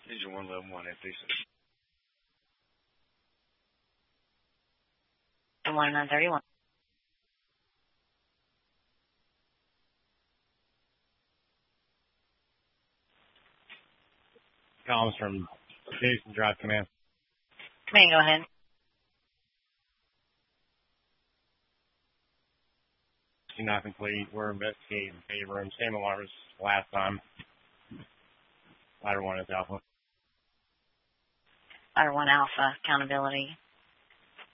Engine 111 at please. 1931. Comms from Jason Drive Command. Command, go ahead. Not complete. We're investigating the room. Same alarm as last time. Ladder 1 is Alpha. Ladder 1 Alpha, accountability.